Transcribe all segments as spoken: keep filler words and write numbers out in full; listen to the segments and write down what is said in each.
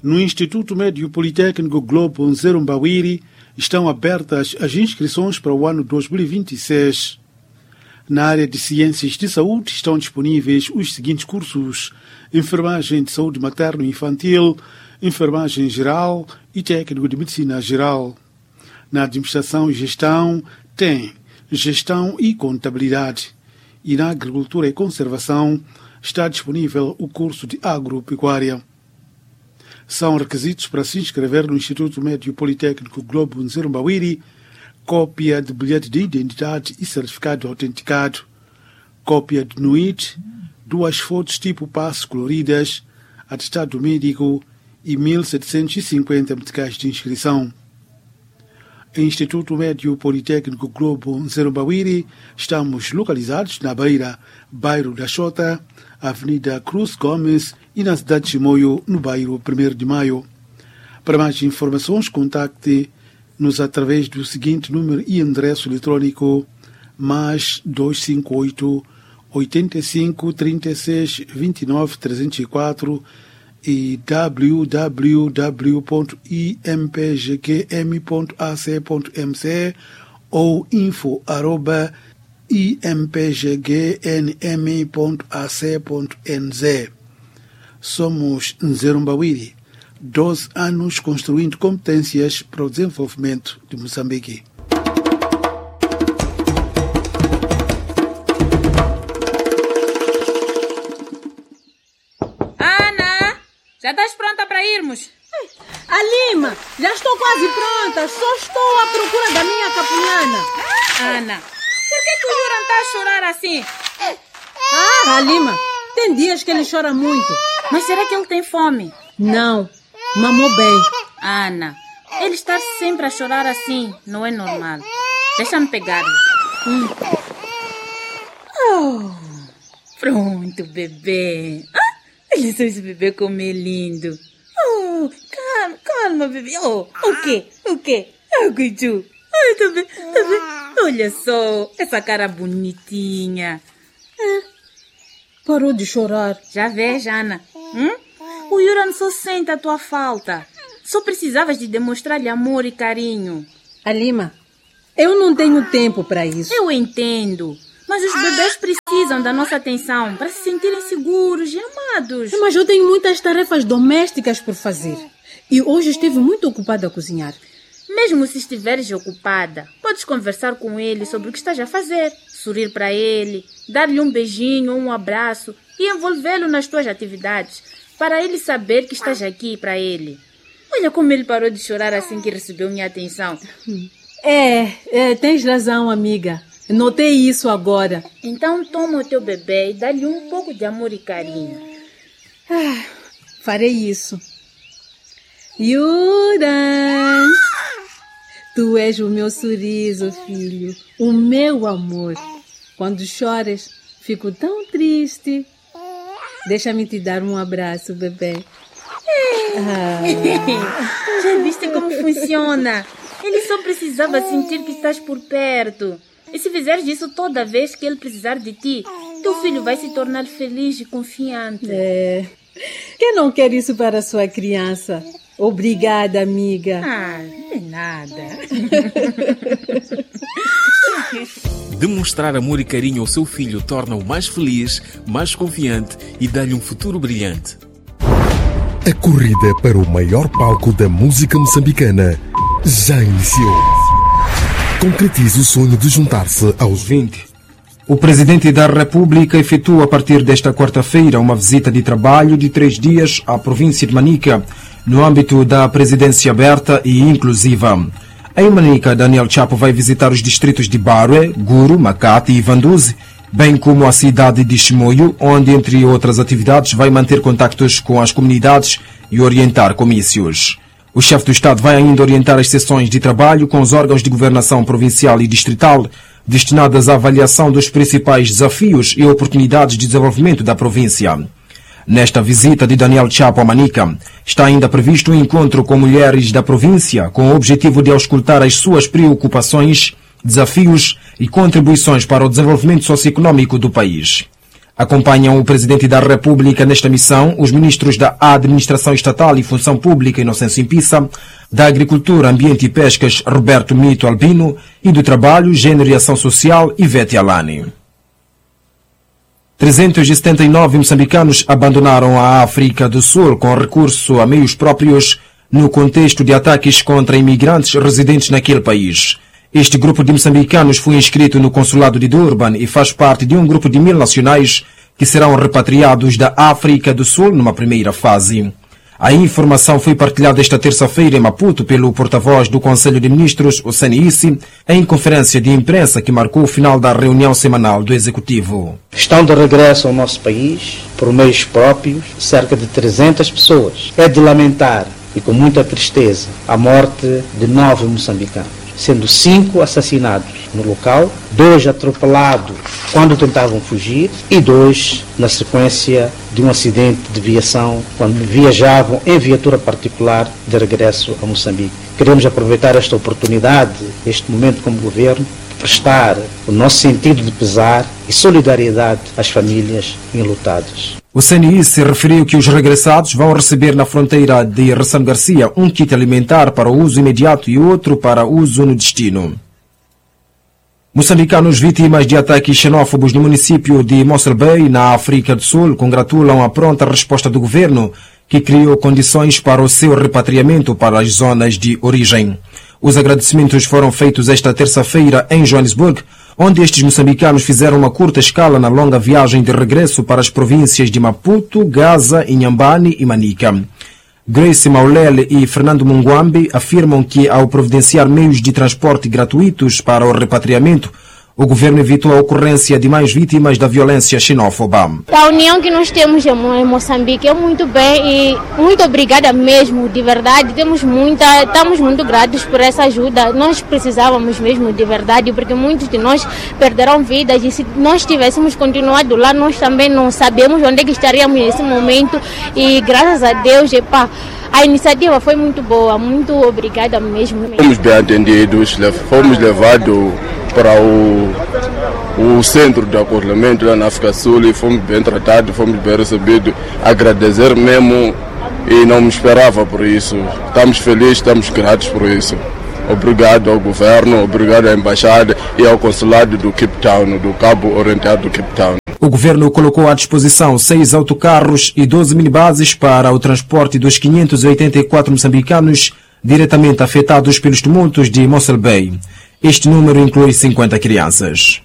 No Instituto Médio Politécnico Globo Nzerumbawiri estão abertas as inscrições para o ano dois mil e vinte e seis. Na área de Ciências de Saúde estão disponíveis os seguintes cursos: Enfermagem de Saúde Materno-Infantil, Enfermagem Geral e Técnico de Medicina Geral. Na Administração e Gestão tem Gestão e Contabilidade. E na Agricultura e Conservação está disponível o curso de Agropecuária. São requisitos para se inscrever no Instituto Médio Politécnico Globo Nzerumbawiri: cópia de bilhete de identidade e certificado autenticado, cópia de N U I T, duas fotos tipo passe coloridas, atestado médico e mil setecentos e cinquenta meticais de inscrição. Instituto Médio Politécnico Globo Nzerumbawiri, estamos localizados na Beira, bairro da Xota, Avenida Cruz Gomes e na cidade de Chimoio, no bairro primeiro de Maio. Para mais informações, contacte-nos através do seguinte número e endereço eletrônico: mais dois cinco oito, oitenta e cinco, trinta e seis, vinte e nove, trezentos e quatro e w w w ponto i m p g q m ponto a c ponto m c ou info arroba i m p g g n m ponto a c ponto n z. Somos Nzerumbawiri, doze anos construindo competências para o desenvolvimento de Moçambique. Já estás pronta para irmos? Alima, já estou quase pronta. Só estou à procura da minha capulana. Ana, por que, que o Yuran está a chorar assim? Ah, Alima, tem dias que ele chora muito. Mas será que ele tem fome? Não, mamou bem. Ana, ele estar sempre a chorar assim não é normal. Deixa-me pegar-lhe. Hum. Oh, pronto, bebê. Ah, olha só esse bebê como é lindo. Oh, calma, calma, bebê. Oh, o quê? O quê? Ah, Guidu. Ai, tá bem, tá bem. Olha só, essa cara bonitinha. Ah, parou de chorar. Já vês, Ana? Hum? O Yuran só sente a tua falta. Só precisavas de demonstrar-lhe amor e carinho. Alima, eu não tenho tempo para isso. Eu entendo. Mas os bebês precisam da nossa atenção para se sentirem seguros e amados. Mas eu tenho muitas tarefas domésticas por fazer. E hoje estive muito ocupada a cozinhar. Mesmo se estiveres ocupada, podes conversar com ele sobre o que estás a fazer, sorrir para ele, dar-lhe um beijinho ou um abraço e envolvê-lo nas tuas atividades, para ele saber que estás aqui para ele. Olha como ele parou de chorar assim que recebeu minha atenção. É, é tens razão, amiga. Notei isso agora. Então toma o teu bebê e dá-lhe um pouco de amor e carinho. Ah, farei isso. Yuran, tu és o meu sorriso, filho, o meu amor. Quando choras, fico tão triste. Deixa-me te dar um abraço, bebê. Ah. Já viste como funciona? Ele só precisava sentir que estás por perto. E se fizeres isso toda vez que ele precisar de ti, teu filho vai se tornar feliz e confiante. É. Quem não quer isso para a sua criança? Obrigada, amiga. Ah, de nada. Demonstrar amor e carinho ao seu filho torna-o mais feliz, mais confiante e dá-lhe um futuro brilhante. A corrida para o maior palco da música moçambicana já iniciou. Concretize o sonho de juntar-se aos vinte. O Presidente da República efetua a partir desta quarta-feira uma visita de trabalho de três dias à província de Manica, no âmbito da Presidência Aberta e Inclusiva. Em Manica, Daniel Chapo vai visitar os distritos de Barwe, Guru, Makati e Vanduzi, bem como a cidade de Chimoio, onde, entre outras atividades, vai manter contactos com as comunidades e orientar comícios. O chefe do Estado vai ainda orientar as sessões de trabalho com os órgãos de governação provincial e distrital, destinadas à avaliação dos principais desafios e oportunidades de desenvolvimento da província. Nesta visita de Daniel Chapo a Manica, está ainda previsto um encontro com mulheres da província, com o objetivo de auscultar as suas preocupações, desafios e contribuições para o desenvolvimento socioeconômico do país. Acompanham o Presidente da República nesta missão os ministros da Administração Estatal e Função Pública, Inocêncio Impissa, da Agricultura, Ambiente e Pescas, Roberto Mito Albino, e do Trabalho, Gênero e Ação Social, Ivete Alani. trezentos e setenta e nove moçambicanos abandonaram a África do Sul com recurso a meios próprios no contexto de ataques contra imigrantes residentes naquele país. Este grupo de moçambicanos foi inscrito no consulado de Durban e faz parte de um grupo de mil nacionais que serão repatriados da África do Sul numa primeira fase. A informação foi partilhada esta terça-feira em Maputo pelo porta-voz do Conselho de Ministros, o Senice, em conferência de imprensa que marcou o final da reunião semanal do Executivo. Estão de regresso ao nosso país, por meios próprios, cerca de trezentas pessoas. É de lamentar, e com muita tristeza, a morte de nove moçambicanos, sendo cinco assassinados no local, dois atropelados quando tentavam fugir e dois na sequência de um acidente de viação quando viajavam em viatura particular de regresso a Moçambique. Queremos aproveitar esta oportunidade, este momento como governo, prestar o nosso sentido de pesar e solidariedade às famílias enlutadas. O C N I se referiu que os regressados vão receber na fronteira de Ressano Garcia um kit alimentar para uso imediato e outro para uso no destino. Moçambicanos vítimas de ataques xenófobos no município de Mossel Bay, na África do Sul, congratulam a pronta resposta do governo, que criou condições para o seu repatriamento para as zonas de origem. Os agradecimentos foram feitos esta terça-feira em Joanesburgo, onde estes moçambicanos fizeram uma curta escala na longa viagem de regresso para as províncias de Maputo, Gaza, Inhambane e Manica. Grace Maulele e Fernando Munguambi afirmam que, ao providenciar meios de transporte gratuitos para o repatriamento, o governo evitou a ocorrência de mais vítimas da violência xenófoba. A união que nós temos em Moçambique é muito bem e muito obrigada mesmo, de verdade. Temos muita, estamos muito gratos por essa ajuda. Nós precisávamos mesmo de verdade, porque muitos de nós perderam vidas e se nós tivéssemos continuado lá, nós também não sabemos onde é que estaríamos nesse momento e graças a Deus, epá, a iniciativa foi muito boa, muito obrigada mesmo. Fomos bem atendidos, fomos levados para o, o centro de acolhimento lá na África Sul e fomos bem tratados, fomos bem recebidos. Agradecer mesmo e não me esperava por isso. Estamos felizes, estamos gratos por isso. Obrigado ao governo, obrigado à embaixada e ao consulado do Cape Town, do Cabo Oriental do Cape Town. O governo colocou à disposição seis autocarros e doze minibuses para o transporte dos quinhentos e oitenta e quatro moçambicanos diretamente afetados pelos tumultos de Mossel Bay. Este número inclui cinquenta crianças.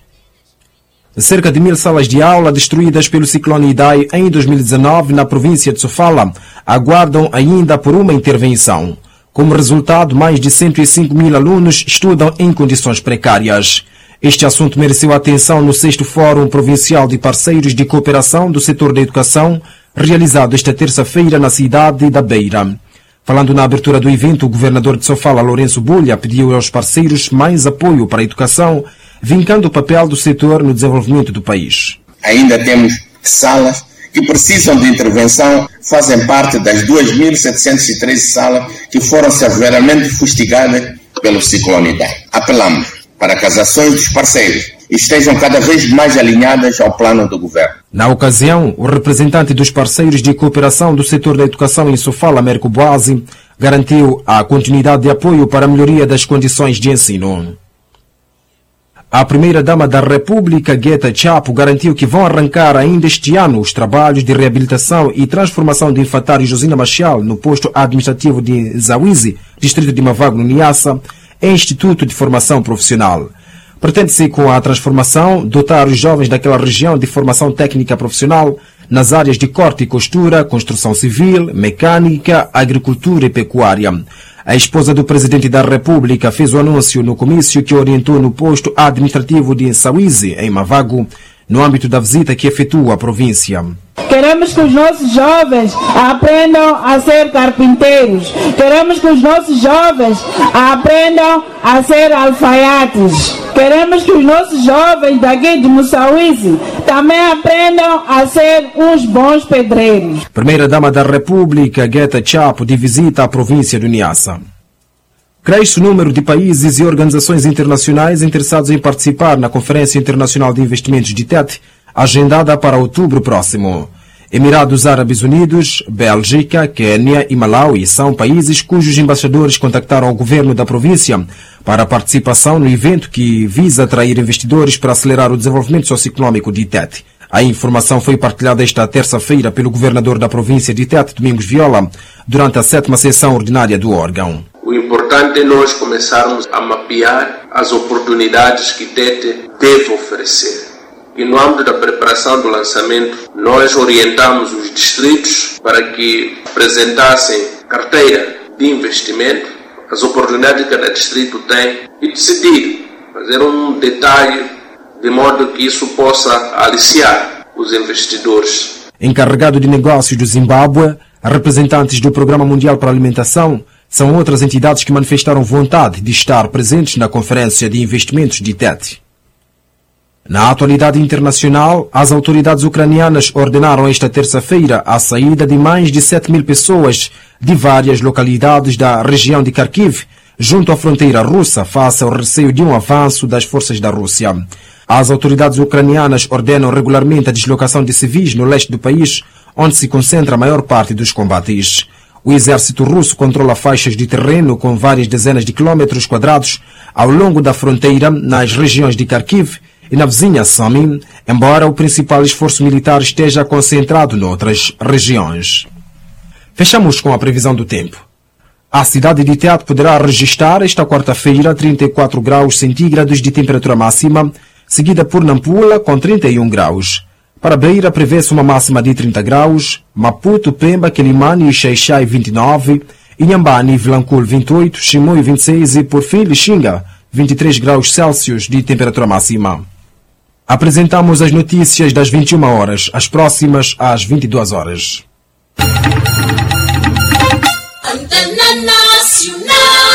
Cerca de mil salas de aula destruídas pelo ciclone Idai em dois mil e dezenove na província de Sofala aguardam ainda por uma intervenção. Como resultado, mais de cento e cinco mil alunos estudam em condições precárias. Este assunto mereceu atenção no sexto Fórum Provincial de Parceiros de Cooperação do Setor da Educação, realizado esta terça-feira na cidade da Beira. Falando na abertura do evento, o governador de Sofala, Lourenço Bulha, pediu aos parceiros mais apoio para a educação, vincando o papel do setor no desenvolvimento do país. Ainda temos salas que precisam de intervenção, fazem parte das duas mil setecentas e treze salas que foram severamente fustigadas pelo ciclone Idai. Apelamos para que as ações dos parceiros estejam cada vez mais alinhadas ao plano do governo. Na ocasião, o representante dos parceiros de cooperação do setor da educação em Sofala, Américo Boazzi, garantiu a continuidade de apoio para a melhoria das condições de ensino. A primeira-dama da República, Gueta Chapo, garantiu que vão arrancar ainda este ano os trabalhos de reabilitação e transformação do infantário Josina Machel no posto administrativo de Zawizi, distrito de Mavago, no Niassa, em Instituto de Formação Profissional. Pretende-se, com a transformação, dotar os jovens daquela região de formação técnica profissional nas áreas de corte e costura, construção civil, mecânica, agricultura e pecuária. A esposa do Presidente da República fez o anúncio no comício que orientou no posto administrativo de Sawizi, em Mavago, no âmbito da visita que efetua à província. Queremos que os nossos jovens aprendam a ser carpinteiros. Queremos que os nossos jovens aprendam a ser alfaiates. Queremos que os nossos jovens daqui de Moçambique também aprendam a ser uns bons pedreiros. Primeira-dama da República, Gueta Chapo, de visita à província do Niassa. Cresce o número de países e organizações internacionais interessados em participar na Conferência Internacional de Investimentos de Tete, agendada para outubro próximo. Emirados Árabes Unidos, Bélgica, Quênia e Malawi são países cujos embaixadores contactaram o governo da província para a participação no evento que visa atrair investidores para acelerar o desenvolvimento socioeconômico de Tete. A informação foi partilhada esta terça-feira pelo governador da província de Tete, Domingos Viola, durante a sétima sessão ordinária do órgão. O importante é nós começarmos a mapear as oportunidades que Tete deve oferecer. E no âmbito da preparação do lançamento, nós orientamos os distritos para que apresentassem carteira de investimento, as oportunidades que cada distrito tem, e decidir, fazer um detalhe de modo que isso possa aliciar os investidores. Encarregado de negócios do Zimbábue, representantes do Programa Mundial para a Alimentação são outras entidades que manifestaram vontade de estar presentes na Conferência de Investimentos de Tete. Na atualidade internacional, as autoridades ucranianas ordenaram esta terça-feira a saída de mais de sete mil pessoas de várias localidades da região de Kharkiv, junto à fronteira russa, face ao receio de um avanço das forças da Rússia. As autoridades ucranianas ordenam regularmente a deslocação de civis no leste do país, onde se concentra a maior parte dos combates. O exército russo controla faixas de terreno com várias dezenas de quilômetros quadrados ao longo da fronteira nas regiões de Kharkiv e na vizinha Sumy, embora o principal esforço militar esteja concentrado noutras regiões. Fechamos com a previsão do tempo. A cidade de Tete poderá registrar esta quarta-feira trinta e quatro graus centígrados de temperatura máxima, seguida por Nampula com trinta e um graus. Para Beira prevê-se uma máxima de trinta graus, Maputo, Pemba, Quelimane e Xai-Xai vinte e nove, Inhambane e Vilanculo vinte e oito, Chimoio vinte e seis e por fim Lixinga vinte e três graus Celsius de temperatura máxima. Apresentamos as notícias das vinte e uma horas, as próximas às vinte e duas horas. Antena Nacional.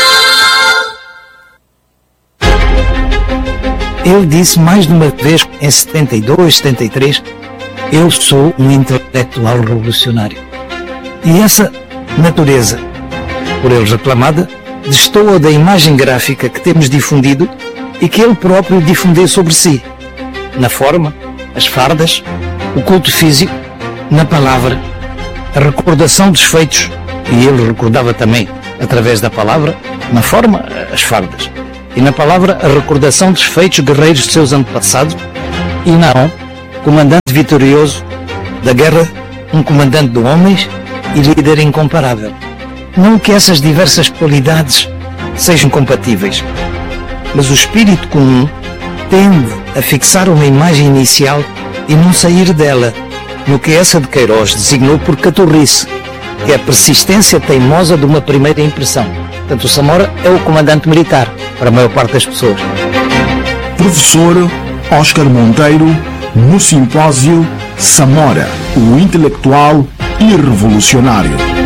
Ele disse mais de uma vez, em setenta e dois, setenta e três, eu sou um intelectual revolucionário. E essa natureza, por ele reclamada, destoa da imagem gráfica que temos difundido e que ele próprio difundeu sobre si. Na forma, as fardas, o culto físico, na palavra, a recordação dos feitos, e ele recordava também, através da palavra, na forma, as fardas, e na palavra, a recordação dos feitos guerreiros de seus antepassados, e na mão, comandante vitorioso da guerra, um comandante de homens e líder incomparável. Não que essas diversas qualidades sejam compatíveis, mas o espírito comum tende a fixar uma imagem inicial e não sair dela, no que essa de Queiroz designou por caturrice, que é a persistência teimosa de uma primeira impressão. Portanto, o Samora é o comandante militar, para a maior parte das pessoas. Professor Oscar Monteiro, no simpósio Samora, o intelectual e revolucionário.